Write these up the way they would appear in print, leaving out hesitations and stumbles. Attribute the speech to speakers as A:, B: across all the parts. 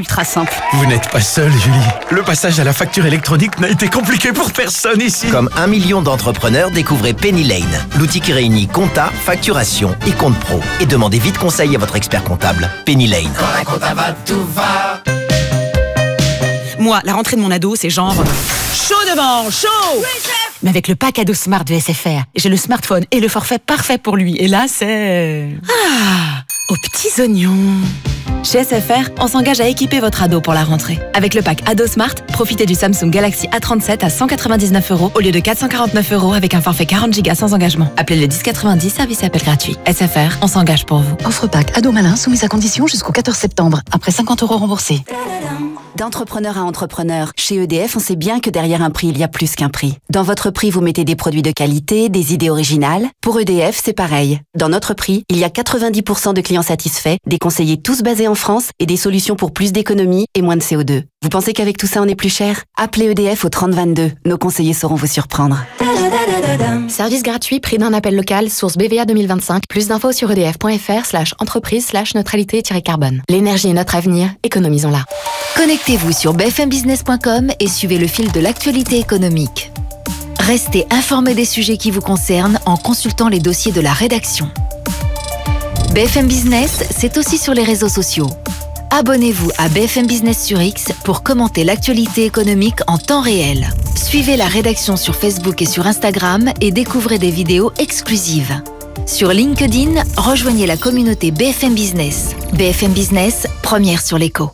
A: ultra simple.
B: Vous n'êtes pas seule, Julie. Le passage à la facture électronique n'a été compliqué pour personne ici.
C: Comme 1 million d'entrepreneurs, découvrez Penny Lane, l'outil qui réunit compta, facturation et compte pro. Et demandez vite conseil à votre expert comptable. Penny Lane.
D: Quand un comptable va, tout va.
A: Moi, la rentrée de mon ado, c'est genre... chaud devant, chaud. Oui, chef. Mais avec le pack ado Smart de SFR, j'ai le smartphone et le forfait parfait pour lui. Et là, c'est... aux petits oignons.
E: Chez SFR, on s'engage à équiper votre ado pour la rentrée. Avec le pack Ado Smart, profitez du Samsung Galaxy A37 à 199 € au lieu de 449 € avec un forfait 40 Go sans engagement. Appelez le 1090, service appel gratuit. SFR, on s'engage pour vous.
F: Offre pack Ado Malin soumise à condition jusqu'au 14 septembre. Après 50 € remboursés.
G: D'entrepreneur à entrepreneur, chez EDF, on sait bien que derrière un prix, il y a plus qu'un prix. Dans votre prix, vous mettez des produits de qualité, des idées originales. Pour EDF, c'est pareil. Dans notre prix, il y a 90% de clients satisfaits, des conseillers tous basés en France et des solutions pour plus d'économie et moins de CO2. Vous pensez qu'avec tout ça, on est plus cher ? Appelez EDF au 3022. Nos conseillers sauront vous surprendre.
E: Service gratuit, prix d'un appel local, source BVA 2025. Plus d'infos sur edf.fr/entreprise/neutralité-carbone. L'énergie est notre avenir, économisons-la.
F: Connectez-vous sur bfmbusiness.com et suivez le fil de l'actualité économique. Restez informés des sujets qui vous concernent en consultant les dossiers de la rédaction. BFM Business, c'est aussi sur les réseaux sociaux. Abonnez-vous à BFM Business sur X pour commenter l'actualité économique en temps réel. Suivez la rédaction sur Facebook et sur Instagram et découvrez des vidéos exclusives. Sur LinkedIn, rejoignez la communauté BFM Business. BFM Business, première sur l'écho.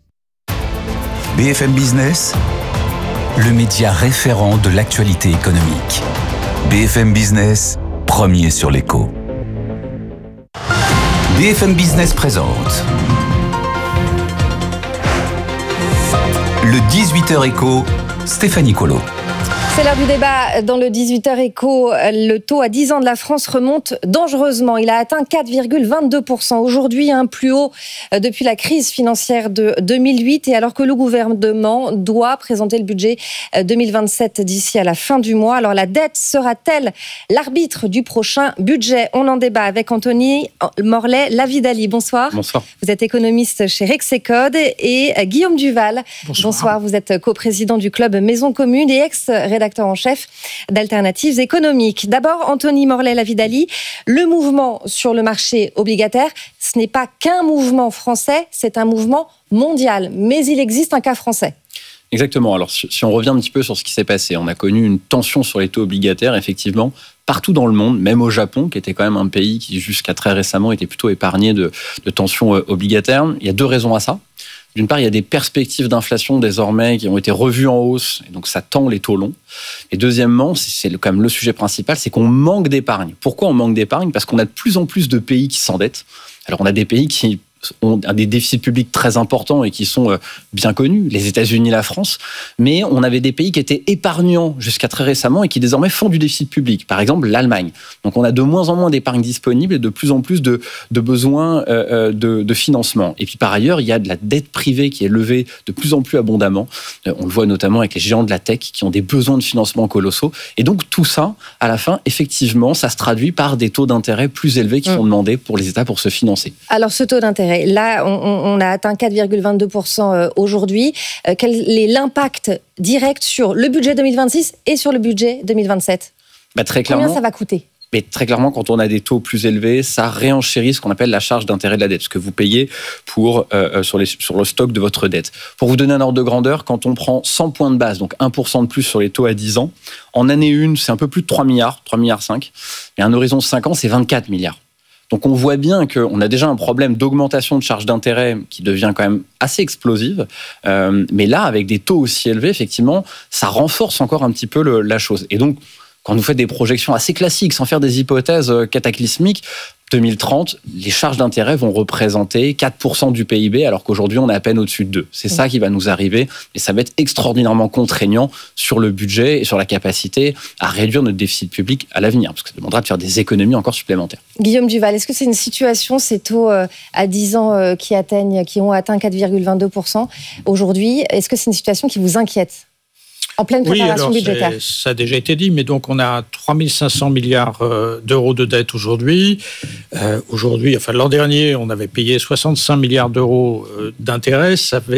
H: BFM Business, le média référent de l'actualité économique. BFM Business, premier sur l'écho. BFM Business présente le 18h écho, Stéphanie Colo.
I: C'est l'heure du débat. Dans le 18h écho, le taux à 10 ans de la France remonte dangereusement. Il a atteint 4,22%. Aujourd'hui, un plus haut depuis la crise financière de 2008. Et alors que le gouvernement doit présenter le budget 2027 d'ici à la fin du mois. Alors la dette sera-t-elle l'arbitre du prochain budget ? On en débat avec Anthony Morlet-Lavidali. Bonsoir.
J: Bonsoir.
I: Vous êtes économiste chez Rexecode. Et Guillaume Duval. Bonsoir. Vous êtes coprésident du club Maison Commune et ex-rédacteur en chef d'Alternatives économiques. D'abord, Anthony Morlet-Lavidali, le mouvement sur le marché obligataire, ce n'est pas qu'un mouvement français, c'est un mouvement mondial. Mais il existe un cas français.
J: Exactement. Alors, si on revient un petit peu sur ce qui s'est passé, on a connu une tension sur les taux obligataires, effectivement, partout dans le monde, même au Japon, qui était quand même un pays qui, jusqu'à très récemment, était plutôt épargné de tensions obligataires. Il y a deux raisons à ça. D'une part, il y a des perspectives d'inflation désormais qui ont été revues en hausse, et donc ça tend les taux longs. Et deuxièmement, c'est quand même le sujet principal, c'est qu'on manque d'épargne. Pourquoi on manque d'épargne ? Parce qu'on a de plus en plus de pays qui s'endettent. Alors on a des pays qui ont des déficits publics très importants et qui sont bien connus, les États-Unis, la France, mais on avait des pays qui étaient épargnants jusqu'à très récemment et qui désormais font du déficit public. Par exemple, l'Allemagne. Donc on a de moins en moins d'épargne disponible et de plus en plus de besoins de financement. Et puis par ailleurs, il y a de la dette privée qui est levée de plus en plus abondamment. On le voit notamment avec les géants de la tech qui ont des besoins de financement colossaux. Et donc tout ça, à la fin, effectivement, ça se traduit par des taux d'intérêt plus élevés qui sont demandés pour les États pour se financer.
I: Alors ce taux d'intérêt, là, on a atteint 4,22% aujourd'hui. Quel est l'impact direct sur le budget 2026 et sur le budget 2027 ?
J: Très clairement,
I: combien ça va coûter ?
J: Mais très clairement, quand on a des taux plus élevés, ça réenchérit ce qu'on appelle la charge d'intérêt de la dette, ce que vous payez sur le stock de votre dette. Pour vous donner un ordre de grandeur, quand on prend 100 points de base, donc 1% de plus sur les taux à 10 ans, en année 1, c'est un peu plus de 3 milliards, 3,5 milliards. Et un horizon de 5 ans, c'est 24 milliards. Donc on voit bien qu'on a déjà un problème d'augmentation de charge d'intérêt qui devient quand même assez explosive. Mais là, avec des taux aussi élevés, effectivement, ça renforce encore un petit peu la chose. Et donc, quand vous faites des projections assez classiques, sans faire des hypothèses cataclysmiques, 2030, les charges d'intérêt vont représenter 4% du PIB, alors qu'aujourd'hui, on est à peine au-dessus de 2. C'est ça qui va nous arriver, et ça va être extraordinairement contraignant sur le budget et sur la capacité à réduire notre déficit public à l'avenir, parce que ça demandera de faire des économies encore supplémentaires.
I: Guillaume Duval, est-ce que c'est une situation, ces taux à 10 ans qui ont atteint 4,22% aujourd'hui, est-ce que c'est une situation qui vous inquiète ? En pleine préparation budgétaire.
K: Ça a déjà été dit, mais donc on a 3 500 milliards d'euros de dette aujourd'hui. L'an dernier, on avait payé 65 milliards d'euros d'intérêt. Ça